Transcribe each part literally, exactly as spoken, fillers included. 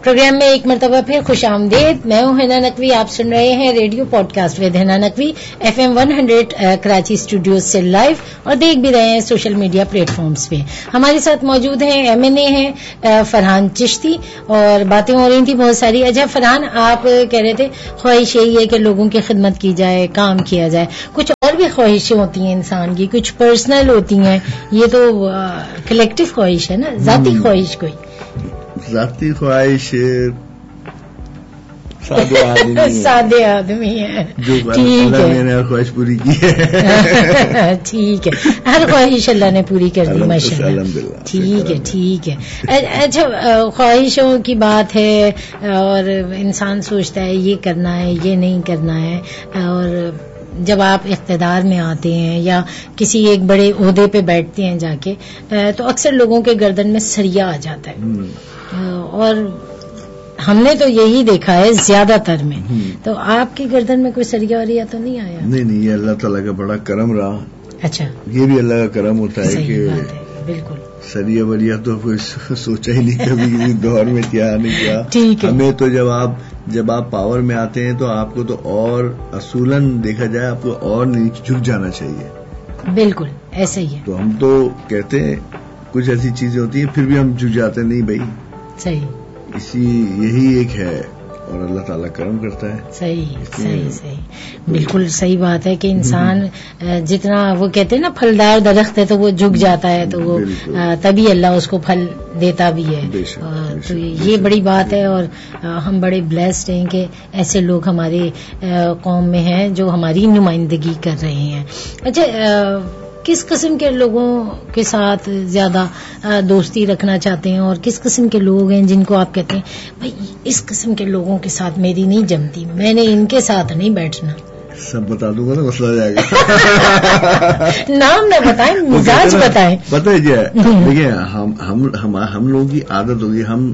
Programme میں ایک مرتبہ پھر خوش آمدید. میں ہوں حنا نقوی. آپ سن رہے ہیں radio pod cost with Hina Naqvi F M one hundred Karachi studios سے لائیو, اور دیکھ بھی رہے ہیں سوشل میڈیا پلیٹ فارمز پہ. ہمارے ساتھ موجود ہیں ایم این اے ہیں فرحان چشتی, اور باتیں ہو رہی تھیں بہت ساری. اچھا فرحان, آپ کہہ رہے تھے خواہش یہی ہے کہ لوگوں کی خدمت کی جائے, کام کیا جائے. کچھ اور بھی خواہشیں ہوتی ہیں انسان کی, کچھ پرسنل ہوتی ہیں, یہ تو کلیکٹیو خواہش ہے نا, ذاتی خواہش کوئی ذاتی خواہش سادے آدمی سادے آدمی ہیں, ٹھیک ہے, میں نے خواہش پوری کی ہے. ٹھیک ہے, ہر خواہش اللہ نے پوری کر دی ماشاء اللہ. ٹھیک ہے ٹھیک ہے. اچھا, خواہشوں کی بات ہے اور انسان سوچتا ہے یہ کرنا ہے یہ نہیں کرنا ہے, اور جب آپ اقتدار میں آتے ہیں یا کسی ایک بڑے عہدے پہ بیٹھتے ہیں جا کے, تو اکثر لوگوں کے گردن میں سریا آ جاتا ہے, اور ہم نے تو یہی دیکھا ہے زیادہ تر میں. تو آپ کی گردن میں کوئی سریا وریا تو نہیں آیا؟ نہیں نہیں, یہ اللہ تعالیٰ کا بڑا کرم رہا. اچھا, یہ بھی اللہ کا کرم ہوتا ہے کہ بالکل سریا وریا تو کوئی سوچا ہی نہیں کبھی کسی دور میں کیا نہیں کیا. ہمیں تو جب آپ جب آپ پاور میں آتے ہیں تو آپ کو تو اور اصولاً دیکھا جائے آپ کو اور نیچے جھک جانا چاہیے. بالکل ایسا ہی ہے. تو ہم تو کہتے ہیں کچھ ایسی چیزیں ہوتی ہیں پھر بھی ہم جھک جاتے ہیں, نہیں بھائی صحیح, اسی یہی ایک ہے, اور اللہ تعالیٰ کرم کرتا ہے. صحیح صحیح صحیح, بالکل صحیح بات ہے کہ انسان جتنا وہ کہتے ہیں نا پھلدار درخت ہے تو وہ جھک جاتا ہے, تو وہ تبھی اللہ اس کو پھل دیتا بھی ہے. تو یہ بڑی بات ہے, اور ہم بڑے بلیسڈ ہیں کہ ایسے لوگ ہمارے قوم میں ہیں جو ہماری نمائندگی کر رہے ہیں. اچھا, کس قسم کے لوگوں کے ساتھ زیادہ دوستی رکھنا چاہتے ہیں, اور کس قسم کے لوگ ہیں جن کو آپ کہتے ہیں بھائی اس قسم کے لوگوں کے ساتھ میری نہیں جمتی, میں نے ان کے ساتھ نہیں بیٹھنا؟ سب بتا دوں گا نا, مسئلہ آ جائے گا. نام نہ بتائیں, مزاج بتائیں. پتہ ہے کیا ہے, دیکھیں ہم ہم ہم لوگوں کی عادت ہوگی, ہم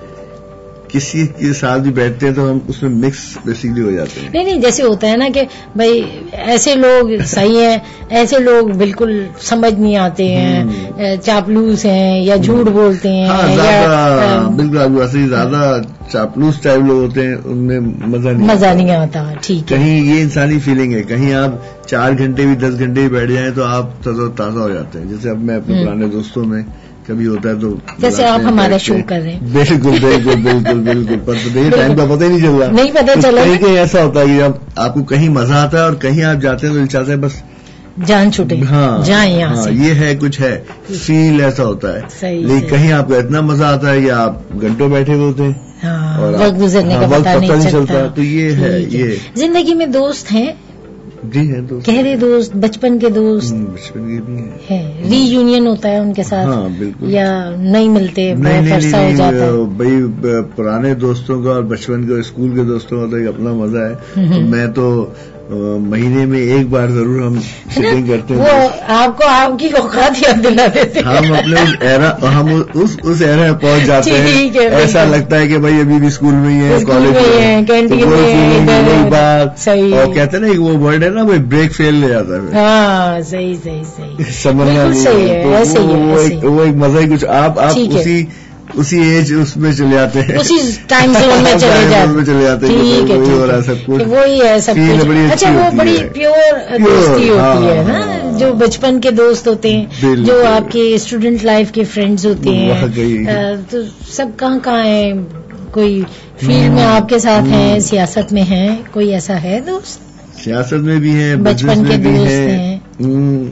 کسی کے ساتھ بھی بیٹھتے ہیں تو ہم اس میں مکس بیسیکلی ہو جاتے ہیں. نہیں نہیں, جیسے ہوتا ہے نا کہ بھائی ایسے لوگ صحیح ہیں, ایسے لوگ بالکل سمجھ نہیں آتے ہیں, چاپلوس ہیں یا جھوٹ بولتے ہیں, بالکل آپ ایسے زیادہ چاپلوس ٹائپ لوگ ہوتے ہیں, ان میں مزہ نہیں مزہ نہیں آتا. ٹھیک ہے, کہیں یہ انسانی فیلنگ ہے, کہیں آپ چار گھنٹے بھی دس گھنٹے بھی بیٹھ جائیں تو آپ تازہ ہو جاتے ہیں. جیسے اب میں اپنے پرانے دوستوں میں کبھی ہوتا ہے تو جیسے آپ ہمارا شو کر رہے ہیں. بالکل بالکل بالکل بالکل, پر ٹائم کا پتہ ہی نہیں چل رہا. نہیں پتہ چلا. کہیں ایسا ہوتا ہے کہ جب آپ کو کہیں مزہ آتا ہے اور کہیں آپ جاتے ہیں تو دل چاہتا ہے بس جان چھوٹے, ہاں جائیں یہاں سے. یہ ہے کچھ ہے فیل ایسا ہوتا ہے, لیکن کہیں آپ کو اتنا مزہ آتا ہے کہ آپ گھنٹوں بیٹھے ہوئے ہوتے ہیں اور وقت گزرنے کا پتہ نہیں چلتا. تو یہ ہے, یہ زندگی میں دوست ہیں. جی ہیں دوست, گہرے دوست, بچپن کے دوست بچپن کے بھی ہیں. ری یونین ہوتا ہے ان کے ساتھ؟ ہاں بالکل. یا نہیں ملتے, بہت عرصہ ہو جاتا ہے؟ بھائی پرانے دوستوں کا اور بچپن کے اسکول کے دوستوں کا تو ایک اپنا مزہ ہے. میں تو مہینے میں ایک بار ضرور ہم سٹنگ کرتے ہیں. وہ آپ کو آپ کی اوقات یاد دلا دیتے ہیں. ہم اپنے اس ایرا ہم اس اس ایرا میں پہنچ جاتے ہیں, ایسا لگتا ہے کہ بھائی ابھی بھی اسکول میں ہی ہے, کالج میں ہے, کینٹین میں بات, اور کہتے ہیں نا وہ ورڈ ہے نا وہ بریک فیل لے جاتا ہے. ہاں صحیح صحیح صحیح, سمجھنا نہیں, وہ ایک مزہ ہی کچھ. آپ آپ اسی اسی ایج اس میں چلے جاتے ہیں, اسی ٹائم زون میں چلے جاتے ہیں. ٹھیک ہے, وہی ہے سب کچھ. اچھا, وہ بڑی پیور دوستی ہوتی ہے نا, جو بچپن کے دوست ہوتے ہیں, جو آپ کے اسٹوڈنٹ لائف کے فرینڈز ہوتے ہیں. تو سب کہاں کہاں ہیں؟ کوئی فیلڈ میں آپ کے ساتھ ہیں, سیاست میں ہیں, کوئی ایسا ہے دوست؟ سیاست میں بھی ہیں, بچپن کے دوست ہیں.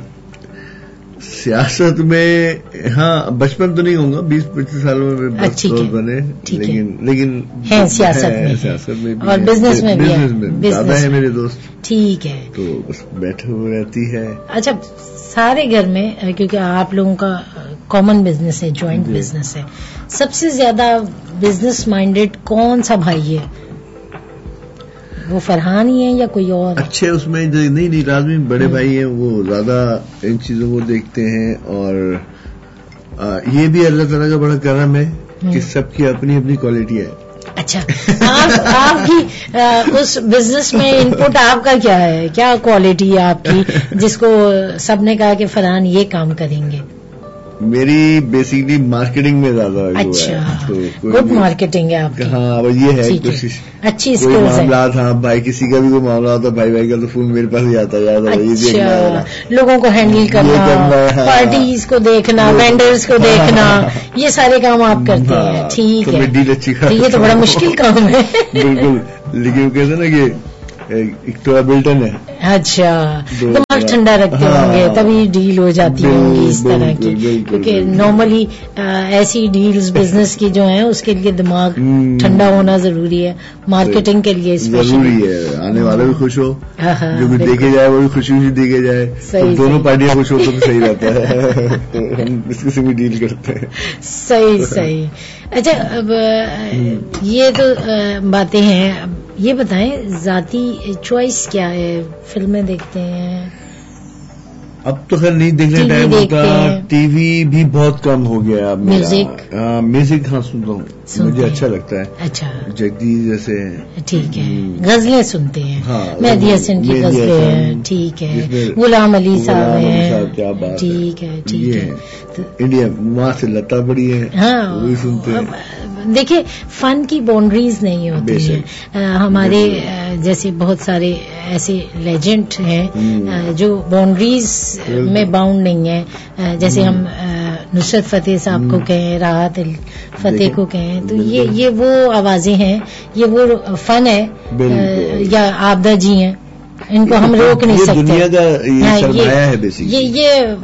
سیاست میں ہاں, بچپن تو نہیں ہوں گا, بیس پچیس سالوں میں دوست بنے, لیکن لیکن سیاست میں اور بزنس میں بھی زیادہ ہے میرے دوست. ٹھیک ہے, تو بس بیٹھے ہوئے رہتی ہے. اچھا, سارے گھر میں کیونکہ آپ لوگوں کا کامن بزنس ہے, جوائنٹ بزنس ہے, سب سے زیادہ بزنس مائنڈیڈ کون سا بھائی ہے؟ وہ فرحان ہی ہیں یا کوئی اور؟ اچھے اس میں نہیں نہیں لازمی بڑے بھائی ہیں, وہ زیادہ ان چیزوں کو دیکھتے ہیں. اور یہ بھی اللہ تعالیٰ کا بڑا کرم ہے کہ سب کی اپنی اپنی کوالٹی ہے. اچھا, آپ آپ کی اس بزنس میں ان پٹ آپ کا کیا ہے, کیا کوالٹی ہے آپ کی جس کو سب نے کہا کہ فرحان یہ کام کریں گے؟ میری بیسکلی مارکیٹنگ میں زیادہ اچھا گڈ مارکیٹنگ ہے آپ کی. ہاں یہ ہے کوشش اچھی کوئی معاملات. ہاں بھائی کسی کا بھی کوئی معاملہ ہوتا ہے بھائی بھائی کا تو فون میرے پاس ہی آتا ہے. لوگوں کو ہینڈل کرنا, پارٹیز کو دیکھنا, وینڈرز کو دیکھنا, یہ سارے کام آپ کرتے ہیں. ٹھیک ہے, ڈیل اچھی خاصی. یہ تو بڑا مشکل کام ہے. بالکل, لیکن کہتے نا کہ ایک تو بلٹن ہے. اچھا دماغ ٹھنڈا رکھتے ہوں گے تبھی ڈیل ہو جاتی ہوں گی اس طرح کی, کیونکہ نارملی ایسی ڈیلز بزنس کی جو ہیں اس کے لیے دماغ ٹھنڈا ہونا ضروری ہے, مارکیٹنگ کے لیے ضروری ہے. آنے والا بھی خوش ہو, جو بھی دیکھے جائے وہ بھی خوشی خوشی دیکھے جائے, دونوں پارٹیاں خوش ہو تو صحیح رہتا ہے. ہم اس کے سے بھی ڈیل کرتے ہیں. صحیح صحیح. اچھا اب یہ تو باتیں ہیں, یہ بتائیں ذاتی چوائس کیا ہے؟ فلمیں دیکھتے ہیں؟ اب تو خیر نہیں دیکھنے ٹائم ہوتا, ٹی وی بھی بہت کم ہو گیا. میوزک میوزک ہاں سنتا ہوں, مجھے اچھا لگتا ہے. اچھا جگدیش جیسے. ٹھیک ہے, غزلیں سنتے ہیں, مہدی حسن کی غزلیں ہیں. ٹھیک ہے, غلام علی صاحب ہیں. کیا بات. ٹھیک ہے ٹھیک ہے. انڈیا وہاں سے لتا بڑی ہے, ہاں وہی سنتے ہیں. دیکھیں فن کی باؤنڈریز نہیں ہوتی ہیں. ہمارے جیسے بہت سارے ایسے لیجنڈ ہیں جو باؤنڈریز میں باؤنڈ نہیں ہیں, جیسے ہم نصرت فتح صاحب کو کہیں, راحت فتح کو کہیں, تو یہ یہ وہ آوازیں ہیں, یہ وہ فن ہے. یا عابدہ جی ہیں, ان کو ہم روک نہیں سکتے. یہ یہ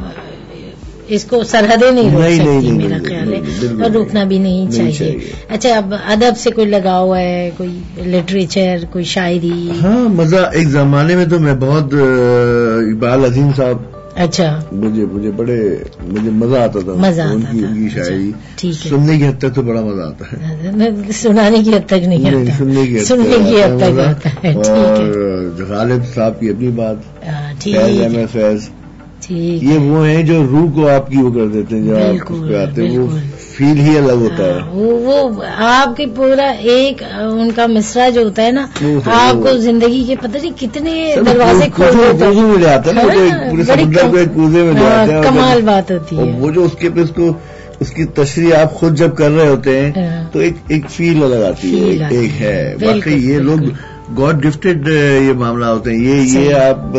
اس کو سرحدیں نہیں روک سکتی میرا خیال ہے, اور روکنا بھی نہیں چاہیے. اچھا اب ادب سے کوئی لگاؤ ہے, کوئی لٹریچر, کوئی شاعری؟ ہاں مزہ, ایک زمانے میں تو میں بہت اقبال عظیم صاحب, اچھا مجھے مجھے بڑے مجھے مزہ آتا تھا مزہ ان کی ان کی شاعری. سننے کی حد تک تو بڑا مزہ آتا ہے, سنانے کی حد تک نہیں آتا, سننے کی حد تک آتا ہے. اور غالب صاحب کی اپنی بات, فیض احمد فیض, یہ وہ ہیں جو روح کو آپ کی وہ کر دیتے ہیں, جو آپ پہ آتے ہیں وہ فیل ہی الگ ہوتا ہے. وہ آپ کے پورا ایک ان کا مصرع جو ہوتا ہے نا, آپ کو زندگی کے پتہ نہیں کتنے دروازے کھول دیتے ہیں. میں لے آتے ہیں نا, پورے سمندر کو ایک کوزے میں لے آتے ہیں. کمال بات ہوتی ہے. وہ جو اس کے اس کو اس کی تشریح آپ خود جب کر رہے ہوتے ہیں تو ایک ایک فیل الگ آتی ہے, ایک ہے. باقی یہ لوگ گاڈ گفٹڈ یہ معاملہ ہوتے ہیں. یہ یہ آپ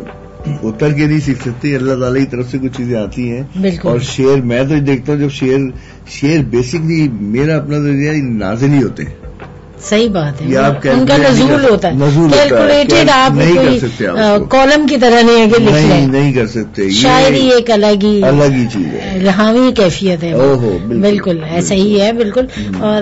اتر کے نہیں سیکھ سکتے, اللہ تعالیٰ کی طرف سے کچھ چیزیں آتی ہیں. اور شعر میں تو دیکھتا ہوں, جب شعر شعر بیسکلی میرا اپنا ذریعہ نازل ہی ہوتے ہیں. صحیح بات ہے, ان کا نزول ہوتا ہے, کیلکولیٹڈ. آپ نہیں کر سکتے, کالم کی طرح نہیں ہے کہ لکھ لیں, نہیں کر سکتے. شاعری ایک الگ ہی الگ ہی چیز ہے, الہامی کیفیت ہے. بالکل ایسا ہی ہے, بالکل. اور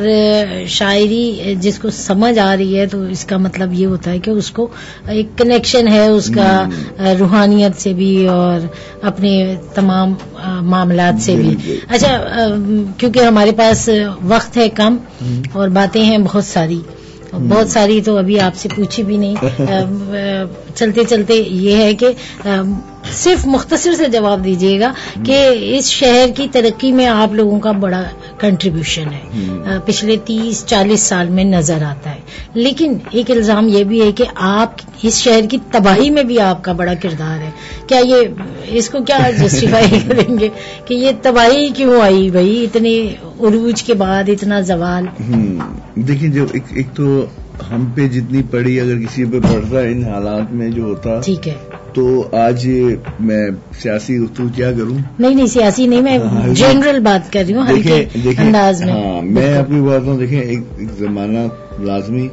شاعری جس کو سمجھ آ رہی ہے تو اس کا مطلب یہ ہوتا ہے کہ اس کو ایک کنیکشن ہے اس کا روحانیت سے بھی اور اپنے تمام معاملات سے بھی. اچھا کیونکہ ہمارے پاس وقت ہے کم اور باتیں ہیں بہت ساری, بہت ساری تو ابھی آپ سے پوچھی بھی نہیں. چلتے چلتے یہ ہے کہ صرف مختصر سے جواب دیجیے گا کہ اس شہر کی ترقی میں آپ لوگوں کا بڑا کنٹریبیوشن ہے, پچھلے تیس چالیس سال میں نظر آتا ہے. لیکن ایک الزام یہ بھی ہے کہ آپ اس شہر کی تباہی میں بھی آپ کا بڑا کردار ہے. کیا یہ اس کو کیا جسٹیفائی کریں گے کہ یہ تباہی کیوں آئی بھائی, اتنے عروج کے بعد اتنا زوال؟ دیکھیں جو ایک, ایک تو ہم پہ جتنی پڑی, اگر کسی پہ پڑتا ان حالات میں جو ہوتا, ٹھیک ہے, تو آج میں سیاسی گفتگو کیا کروں. نہیں نہیں سیاسی نہیں, میں جنرل بات کر رہی ہوں, ہلکے انداز میں. ہاں میں اپنی بات ہوں. دیکھیں ایک, ایک زمانہ لازمی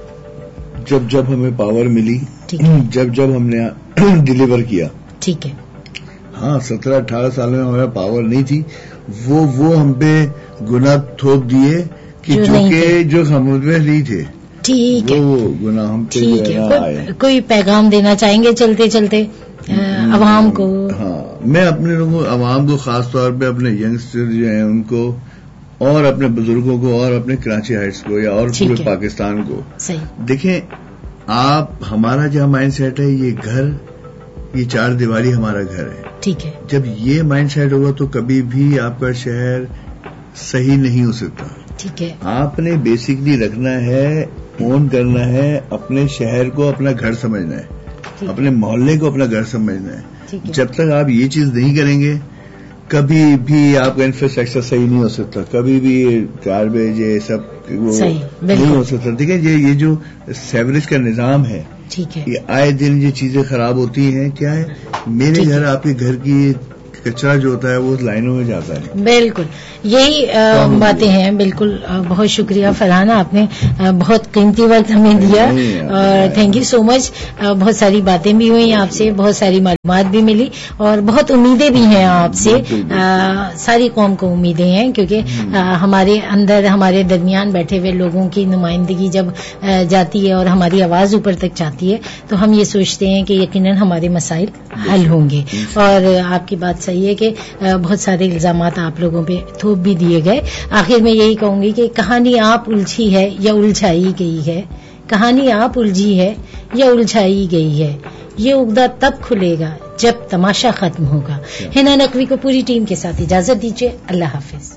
جب جب ہمیں پاور ملی, جب جب ہم نے ڈلیور کیا, ٹھیک ہے. ہاں سترہ اٹھارہ سال میں ہمارا پاور نہیں تھی, وہ وہ ہم پہ گناہ تھوپ دیے کہ جو کہ جو ہم پہ نہیں تھے. ٹھیک ہے, وہ گناہ ہم پہ ٹھیک ہے. کوئی پیغام دینا چاہیں گے چلتے چلتے عوام کو؟ ہاں میں اپنے لوگوں عوام کو, خاص طور پہ اپنے ینگسٹر جو ہیں ان کو, اور اپنے بزرگوں کو, اور اپنے کراچی ہائٹس کو, یا اور پورے پاکستان کو. دیکھیں آپ, ہمارا جو مائنڈ سیٹ ہے, یہ گھر, یہ چار دیواری ہمارا گھر ہے. ٹھیک ہے. جب یہ مائنڈ سیٹ ہوگا تو کبھی بھی آپ کا شہر صحیح نہیں ہو سکتا. ٹھیک ہے. آپ نے بیسکلی رکھنا ہے, اون کرنا ہے, اپنے شہر کو اپنا گھر سمجھنا ہے, اپنے محلے کو اپنا گھر سمجھنا ہے. جب تک آپ یہ چیز نہیں کریں گے کبھی بھی آپ کا انفراسٹرکچر صحیح نہیں ہو سکتا, کبھی بھی گاربیج یہ سب وہ نہیں ہو سکتا. دیکھیں یہ جو سیوریج کا نظام ہے, ٹھیک ہے, یہ آئے دن یہ چیزیں خراب ہوتی ہیں. کیا ہے, میرے گھر آپ کے گھر کی کچرا جو ہوتا ہے وہ لائنوں میں جاتا ہے. بالکل یہی باتیں ہیں. بالکل بہت شکریہ فرحان, آپ نے بہت قیمتی وقت ہمیں دیا اور تھینک یو سو مچ. بہت ساری باتیں بھی ہوئی آپ سے, بہت ساری معلومات بھی ملی اور بہت امیدیں بھی ہیں آپ سے. ساری قوم کو امیدیں ہیں کیونکہ ہمارے اندر ہمارے درمیان بیٹھے ہوئے لوگوں کی نمائندگی جب جاتی ہے اور ہماری آواز اوپر تک جاتی ہے تو ہم یہ سوچتے ہیں کہ یقیناً ہمارے مسائل حل ہوں گے. اور آپ کی بات صحیح ہے کہ بہت سارے الزامات آپ لوگوں پہ تھوپ بھی دیے گئے. آخر میں یہی کہوں گی کہ کہانی آپ الجھی ہے یا الجھائی گئی ہے, کہانی آپ الجھی ہے یا الجھائی گئی ہے, یہ عقدہ تب کھلے گا جب تماشا ختم ہوگا. ہنا نقوی کو پوری ٹیم کے ساتھ اجازت دیجیے. اللہ حافظ.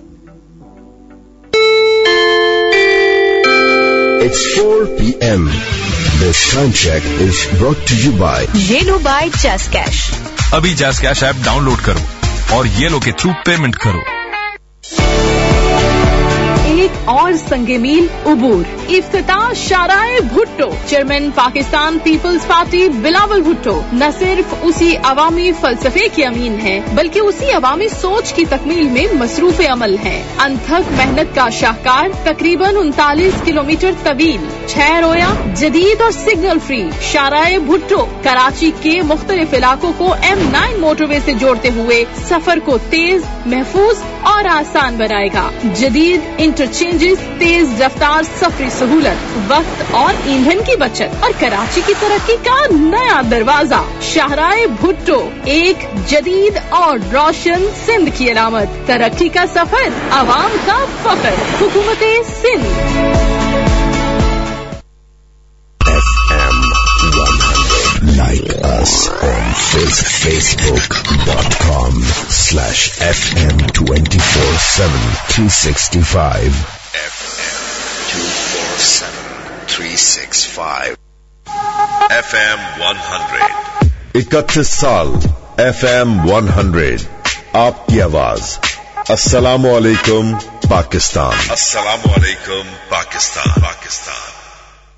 It's four p.m. This time check is brought to you by Reno by Just Cash. ابھی جیز کیش ایپ ڈاؤن لوڈ کرو اور یہ لو کے تھرو پیمنٹ کرو. ایک اور سنگ میل عبور. افتتاح شارائے Bhutto. Chairman Pakistan Peoples party Bilawal Bhutto نہ صرف اسی عوامی فلسفے کے امین ہیں بلکہ اسی عوامی سوچ کی تکمیل میں مصروف عمل ہیں. انتھک محنت کا شاہکار, تقریباً انتالیس کلومیٹر طویل, چھ رویا, جدید اور سگنل فری شارائے بھٹو کراچی کے مختلف علاقوں کو ایم نائن موٹر وے سے جوڑتے ہوئے سفر کو تیز, محفوظ اور آسان بنائے گا. جدید انٹرچینجز, تیز رفتار سفری سہولت, وقت اور ایندھن کی بچت اور کراچی کی ترقی کا نیا دروازہ. شاہراہ بھٹو, ایک جدید اور روشن سندھ کی علامت. ترقی کا سفر, عوام کا فخر. حکومت Sindh. Like us on Facebook dot com slash F M twenty-four seven three sixty-five. F M two four seven three six five. F M one hundred. इकतीस साल F M one hundred. आपकी आवाज. अस्सलामु अलैकुम पाकिस्तान. अस्सलामु अलैकुम पाकिस्तान. पाकिस्तान.